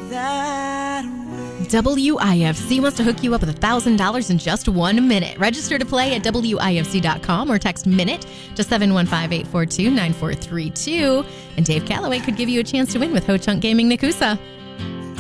that way. WIFC wants to hook you up with $1,000 in just 1 minute. Register to play at WIFC.com or text MINUTE to 715-842-9432. And Dave Calloway could give you a chance to win with Ho Chunk Gaming Nakusa.